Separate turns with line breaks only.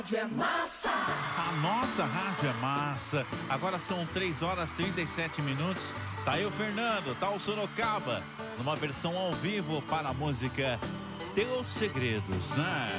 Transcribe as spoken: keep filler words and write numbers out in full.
Rádio é massa.
A nossa rádio é massa. Agora são três horas e trinta e sete minutos. Tá aí o Fernando, tá o Sorocaba, numa versão ao vivo para a música Teus Segredos, né?